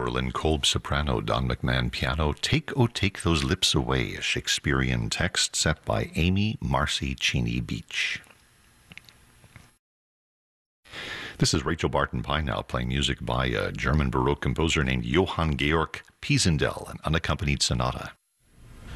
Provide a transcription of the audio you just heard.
Merlin Kolb soprano, Don McMahon piano, Take, Oh Take Those Lips Away, a Shakespearean text set by Amy Marcy Cheney Beach. This is Rachel Barton Pye now playing music by a German Baroque composer named Johann Georg Pisendel, an unaccompanied sonata.